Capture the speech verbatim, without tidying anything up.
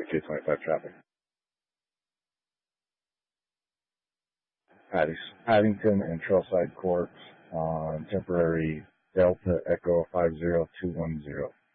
K twenty-five traffic. Paddington and Trailside Court on temporary Delta Echo five zero two one zero.